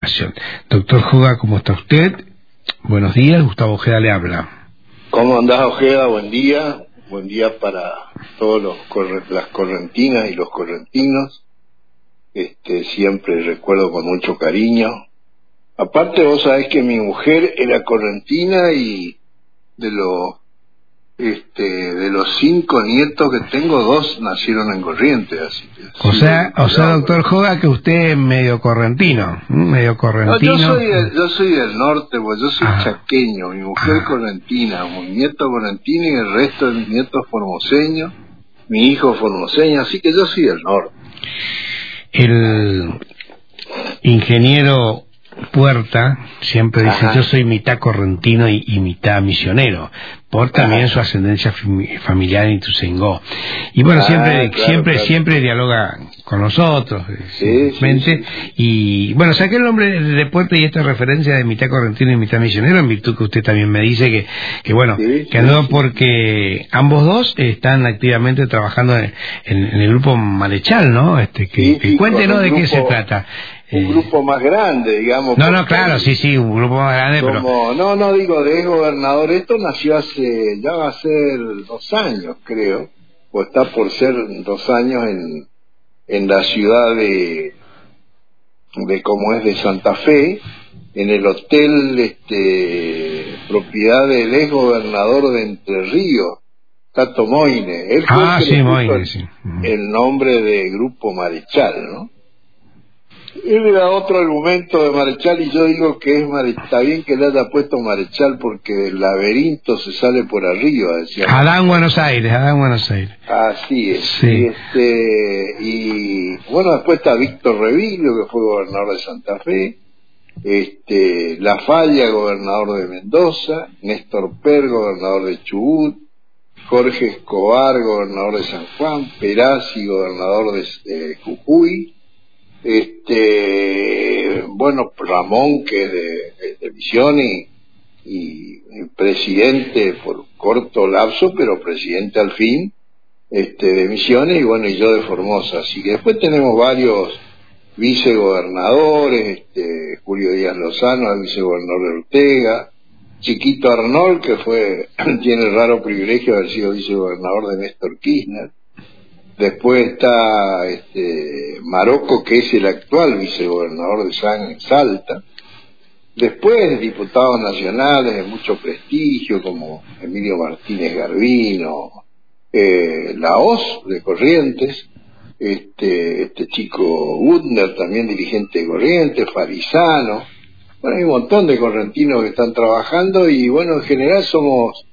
Doctor Joga, ¿cómo está usted? Buenos días, Gustavo Ojeda le habla. ¿Cómo andás, Ojeda? Buen día para todos las correntinas y los correntinos. Siempre recuerdo con mucho cariño. Aparte, vos sabés que mi mujer era correntina y de los 5 nietos que tengo, 2 nacieron en Corrientes, así que... O sea, doctor Joga, que usted es medio correntino. No, yo soy del norte, pues yo soy chaqueño, mi mujer correntina, mi nieto correntino y el resto de mis nietos formoseños, mi hijo formoseño, así que yo soy del norte. El ingeniero Puerta siempre dice, yo soy mitad correntino y mitad misionero, por también su ascendencia familiar en Ituzaingó. Y bueno, siempre dialoga con nosotros, sí. Y bueno, saqué el nombre de Puerta y esta referencia de mitad correntino y mitad misionero, en virtud que usted también me dice que andó porque ambos dos están activamente trabajando en el grupo Marechal, ¿no? Cuéntenos de qué se trata. Un grupo más grande, digamos. No, claro, sí, un grupo más grande, pero... digo, de gobernador, esto nació ya va a ser 2 años, creo, o está por ser 2 años en la ciudad de Santa Fe, en el hotel, propiedad del ex gobernador de Entre Ríos, Tato Moine. Él fue Moine, sí. El nombre de Grupo Marechal, ¿no? Él era otro argumento de Marechal y yo digo que está bien que le haya puesto Marechal porque del laberinto se sale por arriba, decía. Adán Buenos Aires. Así es. Sí. Y bueno, después está Víctor Revilio, que fue gobernador de Santa Fe, La Falla, gobernador de Mendoza, Néstor Per, gobernador de Chubut, Jorge Escobar, gobernador de San Juan, Perazzi, gobernador de Jujuy, Ramón, que es de Misiones y presidente por corto lapso, pero presidente al fin, de Misiones, y yo de Formosa. Así que después tenemos varios vicegobernadores, Julio Díaz Lozano, el vicegobernador de Ortega, Chiquito Arnold, que tiene el raro privilegio de haber sido vicegobernador de Néstor Kirchner. Después está Marocco, que es el actual vicegobernador de Salta. Después diputados nacionales de mucho prestigio, como Emilio Martínez Garbino, la Hoz de Corrientes, este chico Gutner, también dirigente de Corrientes, Farizano. Bueno, hay un montón de correntinos que están trabajando y bueno, en general somos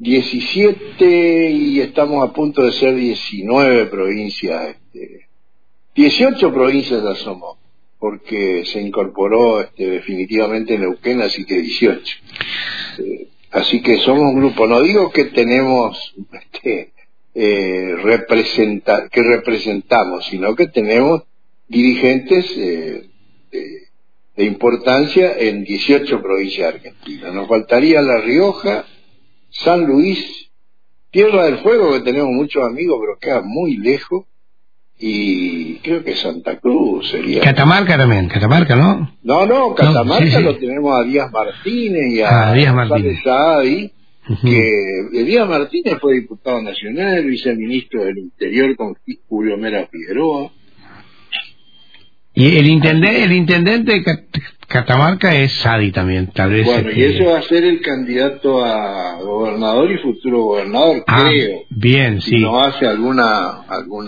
17 y estamos a punto de ser 19 provincias, 18 provincias ya somos, porque se incorporó definitivamente Neuquén, así que 18. Así que somos un grupo, no digo que tenemos que representamos, sino que tenemos dirigentes de importancia en 18 provincias argentinas. Nos faltaría La Rioja, San Luis, Tierra del Fuego, que tenemos muchos amigos, pero queda muy lejos, y creo que Santa Cruz sería... Catamarca también, ¿no? No, Catamarca sí. Lo tenemos a Díaz Martínez y a Díaz Martínez. Saadi, que Díaz Martínez fue diputado nacional, viceministro del Interior con Julio Mera Figueroa. Y el intendente de Catamarca es Saadi también, tal vez. Bueno, y ese va a ser el candidato a gobernador y futuro gobernador, creo. Bien, si no hace alguna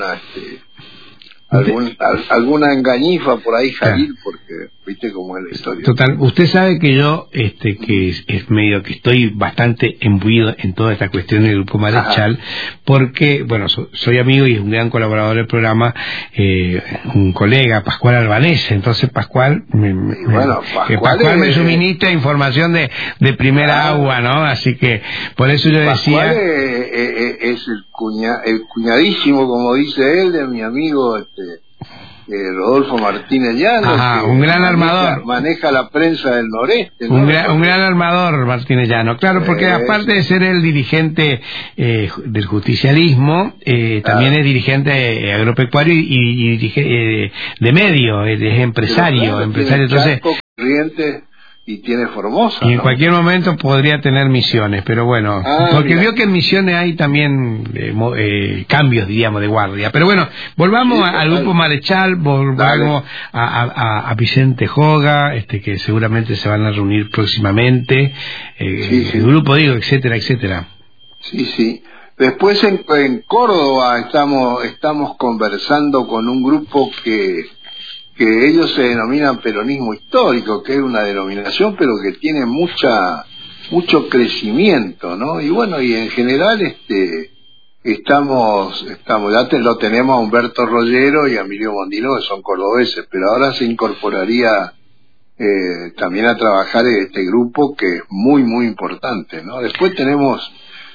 engañifa por ahí, Jalil, porque viste cómo es la historia. Total, usted sabe que yo, que es medio que estoy bastante imbuido en toda esta cuestión del Grupo Marechal, porque, bueno, soy amigo y es un gran colaborador del programa, un colega, Pascual Albanese. Entonces Pascual me suministra información de primera agua, ¿no? Así que, por eso yo decía... Pascual es el cuñadísimo, como dice él, de mi amigo, Rodolfo Martínez Llano, un gran armador, maneja la prensa del noreste, ¿no? un gran armador, Martínez Llano, claro, porque aparte de ser el dirigente del justicialismo, también es dirigente agropecuario y de medio, es empresario, entonces Corrientes y tiene Formosa. Y en cualquier momento podría tener Misiones, pero bueno, porque vio que en Misiones hay también cambios, diríamos, de guardia. Pero bueno, volvamos al Grupo Marechal, volvamos a Vicente Joga, que seguramente se van a reunir próximamente, el grupo, digo, etcétera, etcétera. Sí, sí. Después en Córdoba estamos conversando con un grupo que ellos se denominan peronismo histórico, que es una denominación pero que tiene mucho crecimiento, ¿no? Y bueno, y en general estamos ya lo tenemos a Humberto Rollero y a Emilio Mondino, que son cordobeses, pero ahora se incorporaría también a trabajar en este grupo, que es muy muy importante, ¿no? Después tenemos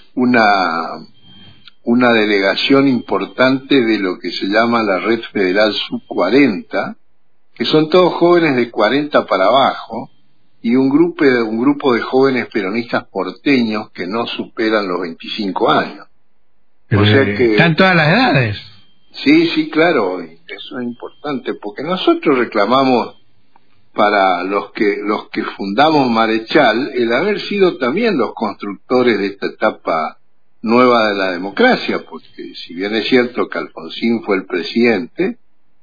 una delegación importante de lo que se llama la Red Federal Sub 40, que son todos jóvenes de 40 para abajo, y un grupo de jóvenes peronistas porteños que no superan los 25 años. O sea que están todas las edades. Sí, claro, eso es importante, porque nosotros reclamamos para los que fundamos Marechal el haber sido también los constructores de esta etapa nueva de la democracia, porque si bien es cierto que Alfonsín fue el presidente,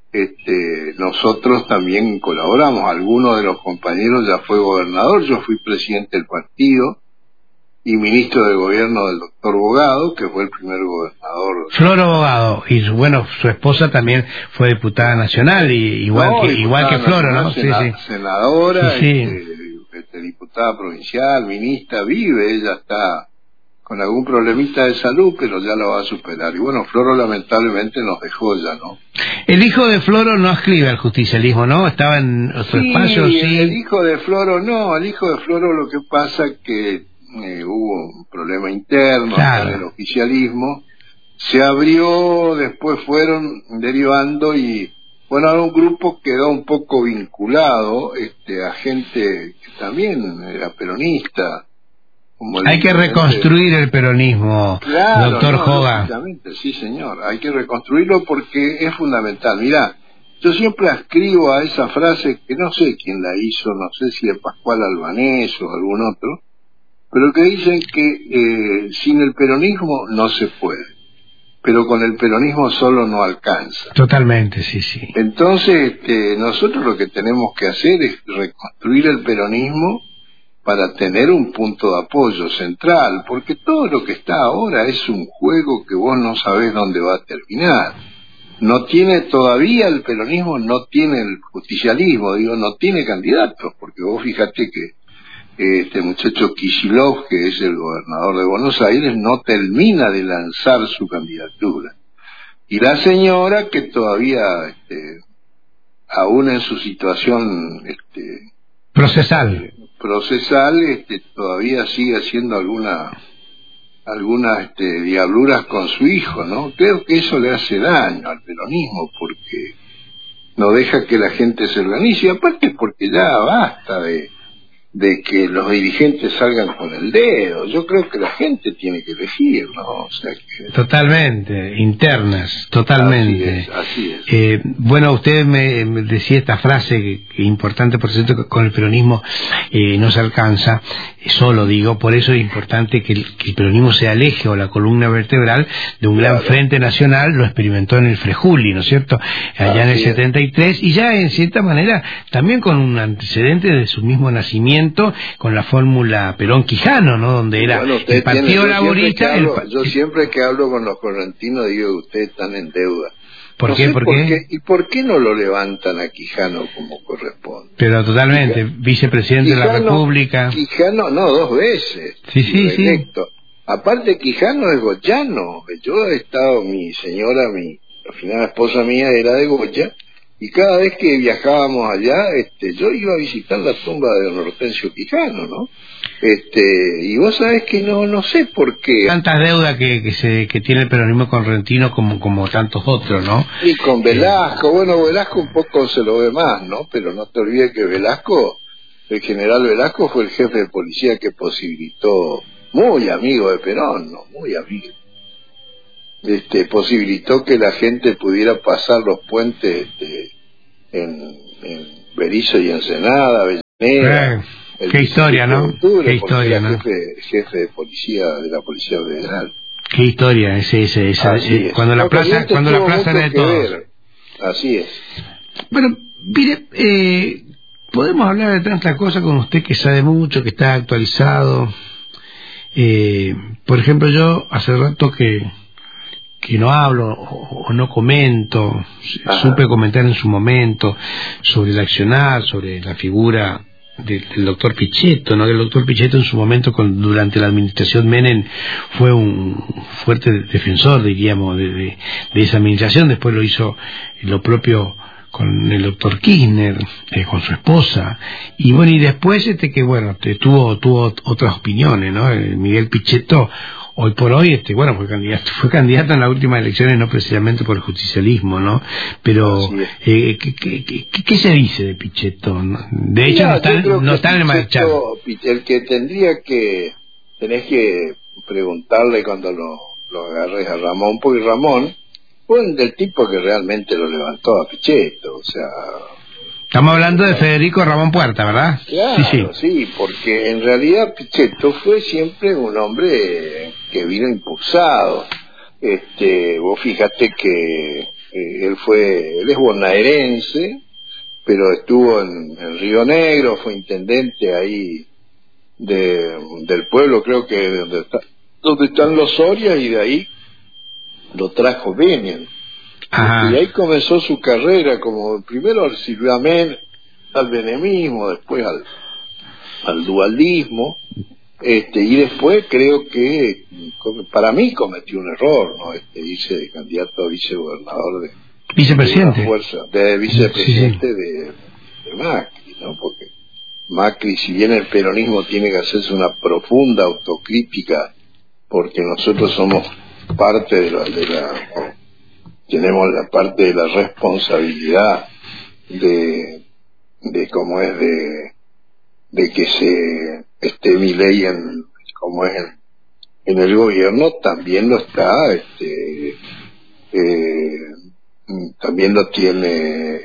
nosotros también colaboramos. Alguno de los compañeros ya fue gobernador, yo fui presidente del partido y ministro de gobierno del doctor Bogado, que fue el primer gobernador. Floro Bogado, y bueno, su esposa también fue diputada nacional, igual que Floro, ¿no? Senadora, diputada provincial, ministra, ella está con algún problemita de salud, pero ya lo va a superar. Y bueno, Floro lamentablemente nos dejó ya, ¿no? El hijo de Floro no escribe al justicialismo, ¿no? Estaba en otro espacio, sí. El hijo de Floro no, el hijo de Floro lo que pasa que hubo un problema interno en el oficialismo, se abrió, después fueron derivando y bueno, ahora un grupo quedó un poco vinculado a gente que también era peronista. Hay que reconstruir el peronismo, doctor Joga. Sí, señor, hay que reconstruirlo porque es fundamental. Mirá, yo siempre ascribo a esa frase que no sé quién la hizo, no sé si es Pascual Albanés o algún otro, pero que dicen que sin el peronismo no se puede, pero con el peronismo solo no alcanza. Totalmente, sí. Entonces, nosotros lo que tenemos que hacer es reconstruir el peronismo para tener un punto de apoyo central, porque todo lo que está ahora es un juego que vos no sabés dónde va a terminar. No tiene todavía el peronismo, no tiene el justicialismo, no tiene candidatos, porque vos fíjate que este muchacho Kicillof, que es el gobernador de Buenos Aires, no termina de lanzar su candidatura. Y la señora, que todavía, aún en su situación procesal, todavía sigue haciendo algunas diabluras con su hijo, ¿no? Creo que eso le hace daño al peronismo, porque no deja que la gente se organice, y aparte porque ya basta de que los dirigentes salgan con el dedo. Yo creo que la gente tiene que elegir, ¿no? O sea que... Totalmente, internas, totalmente. Así es. Bueno, usted me decía esta frase que importante, por cierto, que con el peronismo no se alcanza, solo digo, por eso es importante que el peronismo sea el eje o la columna vertebral de un gran frente nacional. Lo experimentó en el Frejuli, ¿no es cierto?, allá en el 73, y ya en cierta manera también con un antecedente de su mismo nacimiento, con la fórmula Perón-Quijano, ¿no?, donde era el Partido Laborista. Yo siempre que hablo con los correntinos digo que ustedes están en deuda. ¿Por qué? ¿Y por qué no lo levantan a Quijano como corresponde? Pero totalmente, vicepresidente de la República. Quijano, no, 2 veces. Sí. Aparte, Quijano es goyano. Yo he estado, mi afinada esposa mía era de Goya, y cada vez que viajábamos allá, yo iba a visitar la tumba de don Hortensio Quijano, ¿no? Y vos sabés que no sé por qué. Tantas deudas que tiene el peronismo correntino como tantos otros, ¿no? Y con Velasco, Velasco un poco se lo ve más, ¿no? Pero no te olvides que el general Velasco fue el jefe de policía que posibilitó, muy amigo de Perón, ¿no? Muy amigo. Posibilitó que la gente pudiera pasar los puentes en Berisso y Ensenada, Qué historia, ¿no? Octubre, Qué historia, ¿no? Jefe de policía de la Policía Federal. Qué historia, esa cuando la plaza era de todos. Así es. Bueno, mire, podemos hablar de tantas cosas con usted que sabe mucho, que está actualizado. Por ejemplo, yo hace rato que no hablo o no comento. Supe comentar en su momento sobre el accionar, sobre la figura del doctor Pichetto, ¿no? El doctor Pichetto en su momento durante la administración Menem fue un fuerte defensor, diríamos, de esa administración. Después lo hizo lo propio con el doctor Kirchner, con su esposa, y bueno, y después tuvo otras opiniones, ¿no? Miguel Pichetto hoy por hoy, fue candidato en las últimas elecciones, no precisamente por el justicialismo, ¿no? Pero, ¿qué se dice de Pichetto? De hecho, no está en el marchar. El que tenés que preguntarle cuando lo agarres a Ramón, porque Ramón fue del tipo que realmente lo levantó a Pichetto, o sea... Estamos hablando de Federico Ramón Puerta, ¿verdad? Claro, sí, porque en realidad Pichetto fue siempre un hombre que vino impulsado. Vos fíjate que él es bonaerense, pero estuvo en Río Negro, fue intendente ahí del pueblo, creo que donde están los Soria, y de ahí lo trajo Menem. Y ahí comenzó su carrera, como primero al menemismo, después al dualismo, y después creo que para mí cometió un error, ¿no? Irse de candidato a vicegobernador de vicepresidente de Macri, ¿no? Porque Macri, si bien el peronismo tiene que hacerse una profunda autocrítica, porque nosotros somos parte tenemos la parte de la responsabilidad de cómo es de que se esté Milei en el gobierno, también lo está, también lo tiene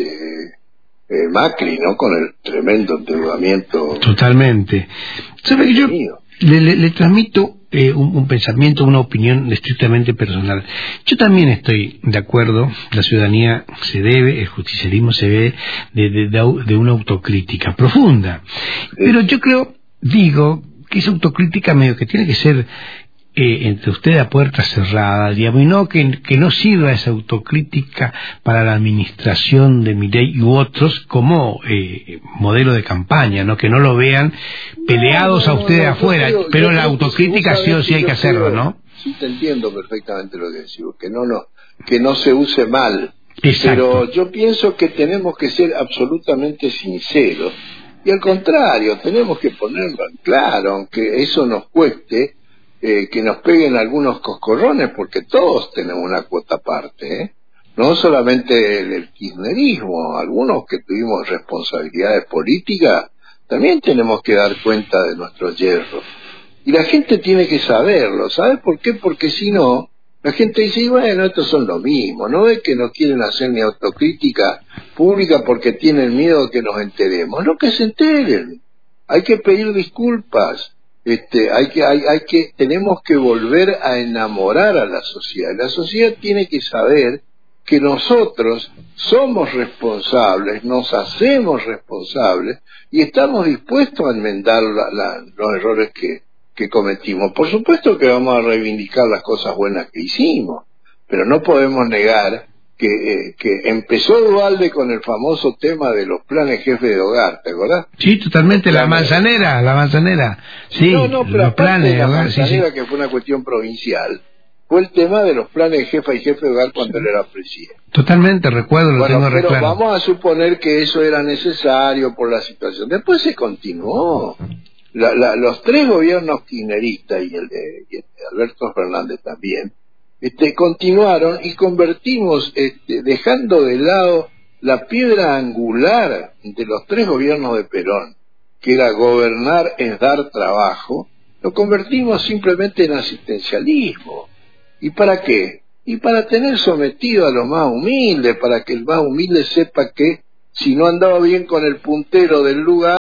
Macri, ¿no? Con el tremendo endeudamiento. Totalmente. ¿Sabe que yo le transmito un pensamiento, una opinión estrictamente personal? Yo también estoy de acuerdo, la ciudadanía el justicialismo se ve de una autocrítica profunda, pero yo digo que esa autocrítica medio que tiene que ser entre usted a puerta cerrada, digamos, y no que no sirva esa autocrítica para la administración de Milei u otros como modelo de campaña, no que no lo vean peleados a ustedes afuera, pero la autocrítica sí o sí hay que hacerlo, ¿no? Sí, te entiendo perfectamente lo que decís, que no se use mal. Exacto. Pero yo pienso que tenemos que ser absolutamente sinceros, y al contrario, tenemos que ponerlo en claro, aunque eso nos cueste, que nos peguen algunos coscorrones, porque todos tenemos una cuota aparte, no solamente el kirchnerismo, algunos que tuvimos responsabilidades políticas, también tenemos que dar cuenta de nuestros yerros. Y la gente tiene que saberlo, ¿sabes por qué? Porque si no, la gente dice, bueno, estos son lo mismo, ¿no ves que no quieren hacer ni autocrítica pública porque tienen miedo que nos enteremos? No, que se enteren, hay que pedir disculpas. Tenemos que volver a enamorar a la sociedad. La sociedad tiene que saber que nosotros somos responsables, nos hacemos responsables y estamos dispuestos a enmendar los errores que cometimos. Por supuesto que vamos a reivindicar las cosas buenas que hicimos, pero no podemos negar que empezó Duhalde con el famoso tema de los planes jefe de hogar, ¿te acordás? Sí, totalmente, la manzanera, sí, pero los planes de hogar, manzanera, sí. Que fue una cuestión provincial, fue el tema de los planes de jefa y jefe de hogar cuando él era presidente. Totalmente, recuerdo, lo tengo pero reclaro. Vamos a suponer que eso era necesario por la situación. Después se continuó. Los tres gobiernos kirchneristas y el de Alberto Fernández también, continuaron y convertimos, dejando de lado la piedra angular de los tres gobiernos de Perón, que era gobernar es dar trabajo, lo convertimos simplemente en asistencialismo. ¿Y para qué? Y para tener sometido a los más humildes, para que el más humilde sepa que si no andaba bien con el puntero del lugar,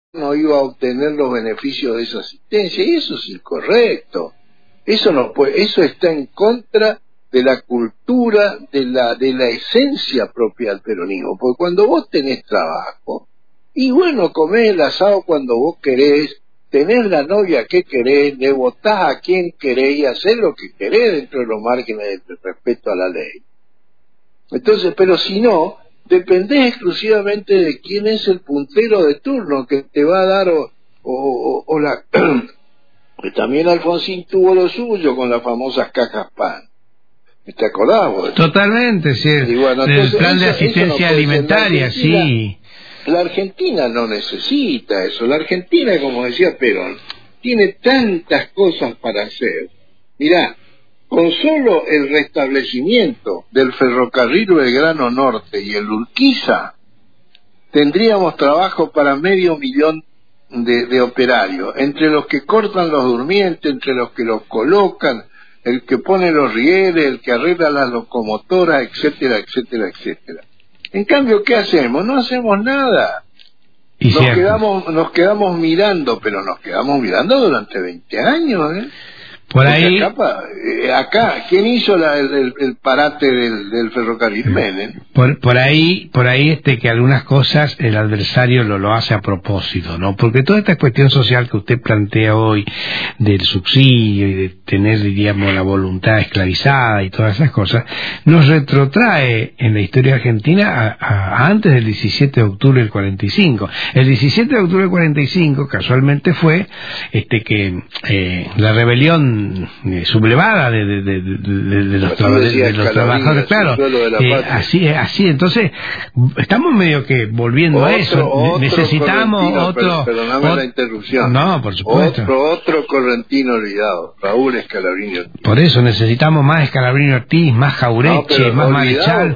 no iba a obtener los beneficios de esa asistencia, y eso es incorrecto. Eso no puede, eso está en contra de la cultura, de la esencia propia del peronismo, porque cuando vos tenés trabajo, y bueno, comés el asado cuando vos querés, tenés la novia que querés, le votás a quien querés y hacés lo que querés dentro de los márgenes de respeto a la ley. Entonces, pero si no, dependés exclusivamente de quién es el puntero de turno que te va a dar o la... También Alfonsín tuvo lo suyo con las famosas cajas pan. ¿Te acordás vos? Totalmente, sí. Y bueno, el plan de asistencia alimentaria, sí. La Argentina no necesita eso. La Argentina, como decía Perón, tiene tantas cosas para hacer. Mirá, con solo el restablecimiento del ferrocarril Belgrano Norte y el Urquiza, tendríamos trabajo para 500.000 de operarios, entre los que cortan los durmientes, entre los que los colocan, el que pone los rieles, el que arregla las locomotoras, etcétera, etcétera, etcétera. En cambio, ¿qué hacemos? No hacemos nada. Nos quedamos mirando, pero nos quedamos mirando durante 20 años, ¿eh? Por ahí... Acá, ¿quién hizo el parate del ferrocarril? Menem. Por ahí que algunas cosas el adversario lo hace a propósito, ¿no? Porque toda esta cuestión social que usted plantea hoy, del subsidio y de tener, diríamos, la voluntad esclavizada y todas esas cosas, nos retrotrae en la historia argentina a antes del 17 de octubre del 45. El 17 de octubre del 45, casualmente, fue que la rebelión sublevada de los trabajadores, claro, así, entonces estamos medio que volviendo a eso, necesitamos perdóname la interrupción, no, por supuesto, otro correntino olvidado, Raúl Scalabrini Ortiz. Por eso necesitamos más Scalabrini Ortiz, más Jaureche, más Marechal,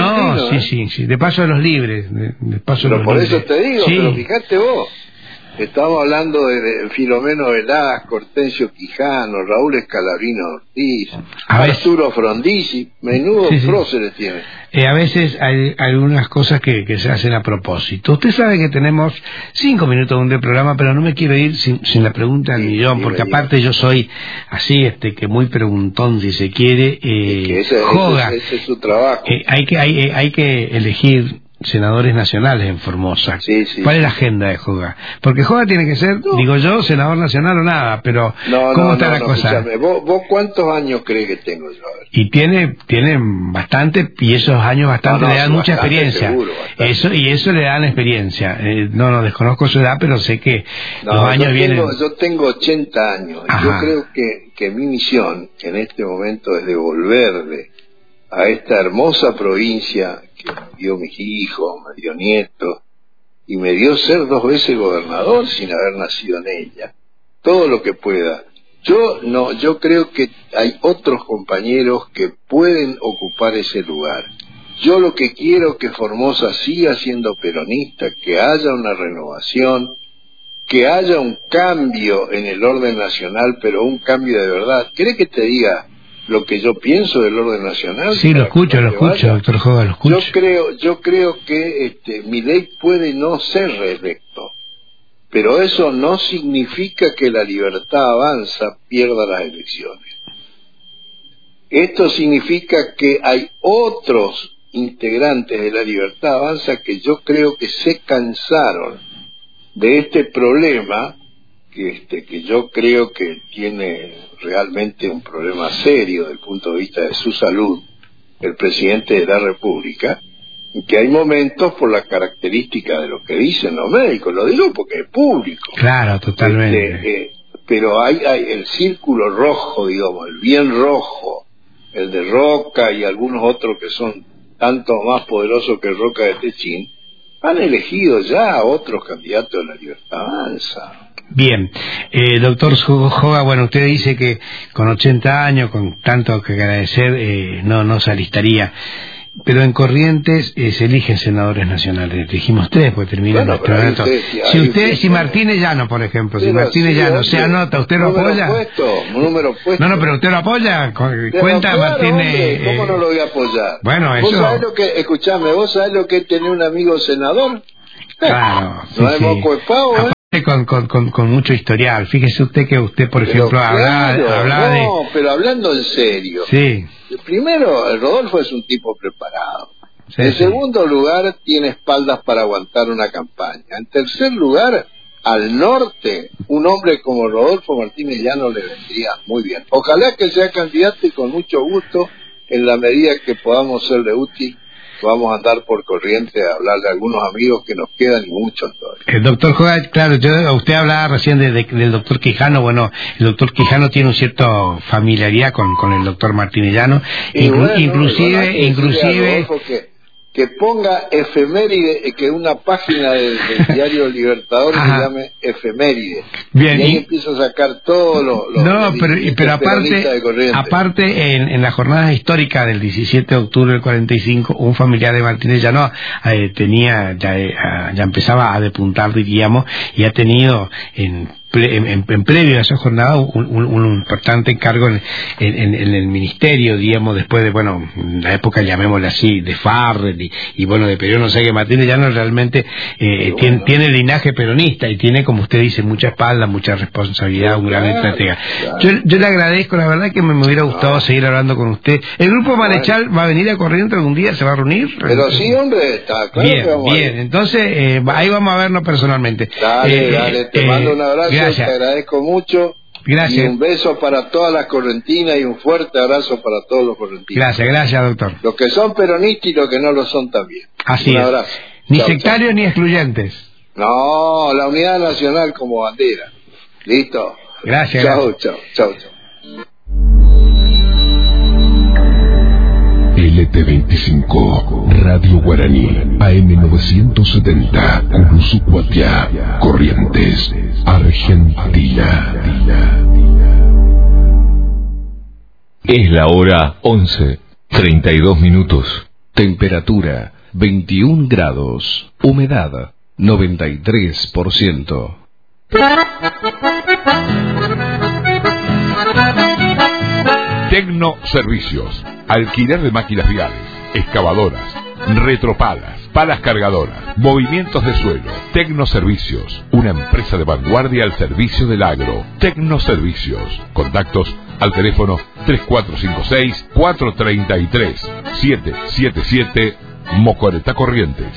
sí, de paso de los libres, de paso pero de los por libres. Eso te digo, pero fíjate vos. Estamos hablando de Filomeno Velaz, Hortensio Quijano, Raúl Scalabrini Ortiz, Arturo Frondizi, menudo próceres tiene. A veces hay algunas cosas que se hacen a propósito. Usted sabe que tenemos 5 minutos de programa, pero no me quiero ir sin la pregunta del millón, porque aparte yo soy así, que muy preguntón, si se quiere. Ese es su trabajo. Hay que elegir senadores nacionales en Formosa. ¿Cuál es la agenda de Joga? Porque Joga tiene que ser, digo yo, senador nacional o nada, pero ¿cómo está la cosa? Escuchame, ¿vos cuántos años crees que tengo yo? Y tiene bastante, y esos años bastante le dan mucha experiencia. Seguro, eso le dan experiencia. No desconozco su edad, pero sé que los años vienen. Yo tengo 80 años. Ajá. Yo creo que mi misión en este momento es devolverle a esta hermosa provincia que me dio mis hijos, me dio nietos, y me dio ser 2 veces gobernador sin haber nacido en ella, todo lo que pueda. Yo creo que hay otros compañeros que pueden ocupar ese lugar. Yo lo que quiero que Formosa siga siendo peronista, que haya una renovación, que haya un cambio en el orden nacional, pero un cambio de verdad. ¿Querés que te diga lo que yo pienso del orden nacional? Sí, lo escucho, doctor Joga, lo escucho. Yo creo que Milei puede no ser reelecto, pero eso no significa que la Libertad Avanza pierda las elecciones. Esto significa que hay otros integrantes de la Libertad Avanza que yo creo que se cansaron de este problema, que yo creo que tiene realmente un problema serio desde el punto de vista de su salud, el presidente de la República, y que hay momentos por la característica de lo que dicen los médicos, lo digo porque es público. Claro, totalmente. Pero hay el círculo rojo, digamos, el bien rojo, el de Roca y algunos otros que son tanto más poderosos que Roca de Techín, han elegido ya a otros candidatos de la Libertad Avanza. Bien, doctor Joga, bueno, usted dice que con 80 años, con tanto que agradecer, no se alistaría. Pero en Corrientes se eligen senadores nacionales. Dijimos 3, pues termina nuestro evento. Si Martínez Llano, por ejemplo, si Martínez Llano se anota, ¿usted lo apoya? Número puesto. No, pero ¿usted lo apoya? Cuenta Martínez. ¿Cómo no lo voy a apoyar? Bueno, eso. Escuchame, ¿vos sabés lo que es tener un amigo senador? Claro. No hay moco de pavo, con mucho historial. Fíjese usted que usted, por ejemplo, hablaba de... No, pero hablando en serio. Sí. Primero, el Rodolfo es un tipo preparado. Sí, en segundo lugar, tiene espaldas para aguantar una campaña. En tercer lugar, al norte, un hombre como Rodolfo Martínez Llano le vendría muy bien. Ojalá que sea candidato y con mucho gusto, en la medida que podamos serle útil, vamos a andar por Corrientes a hablar de algunos amigos que nos quedan y muchos todavía. El doctor Joda, claro, usted hablaba recién del doctor Quijano. Bueno, el doctor Quijano tiene un cierto familiaridad con el doctor Martínez Llano, inclusive que ponga efeméride, que una página del diario Libertador se llame efeméride. Bien, y ahí empiezo a sacar todos los pero aparte en la jornada histórica del 17 de octubre del 45, un familiar de Martínez Llano ya empezaba a depuntar, diríamos, y ha tenido en previo a esa jornada un importante encargo en el ministerio, digamos, después de, bueno, la época, llamémosle así, de Farrell y bueno, de Perón. O sea que Martínez Llano realmente tiene linaje peronista y tiene, como usted dice, mucha espalda, mucha responsabilidad, un gran estratega. Yo le agradezco, la verdad que me hubiera gustado seguir hablando con usted. ¿El grupo Marechal va a venir a Corrientes algún día? ¿Se va a reunir? Pero sí, hombre, está claro. Bien, entonces ahí vamos a vernos personalmente. Dale, te mando un abrazo. Gracias. Te agradezco mucho. Gracias. Y un beso para todas las correntinas y un fuerte abrazo para todos los correntinos. Gracias, doctor. Los que son peronistas y los que no lo son también. Así un es. Abrazo. Ni sectarios ni excluyentes. No, la unidad nacional como bandera. ¿Listo? Gracias. Chau. LT25, Radio Guaraní, AM970, Uruzucuatiá, Corrientes, Argentina. Es la hora 11:32. Temperatura 21 grados, humedad 93%. Tecnoservicios, alquiler de máquinas viales, excavadoras, retropalas, palas cargadoras, movimientos de suelo. Tecnoservicios, una empresa de vanguardia al servicio del agro. Tecnoservicios, contactos al teléfono 3456-433-777, Mocoretá, Corrientes.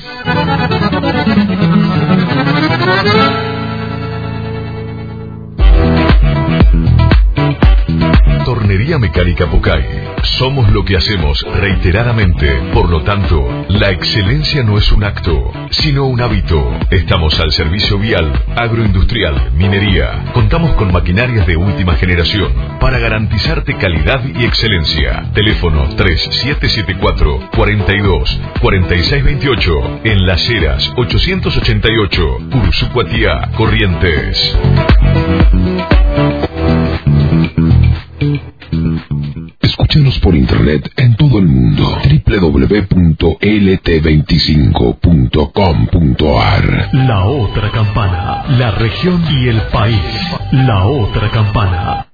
Tornería Mecánica Pucay. Somos lo que hacemos reiteradamente. Por lo tanto, la excelencia no es un acto, sino un hábito. Estamos al servicio vial, agroindustrial, minería. Contamos con maquinarias de última generación para garantizarte calidad y excelencia. Teléfono 3774-42-4628. En Las Heras 888, Uruzucuatiá, Corrientes. Escúchanos por internet en todo el mundo. www.lt25.com.ar. La otra campana, la región y el país. La otra campana.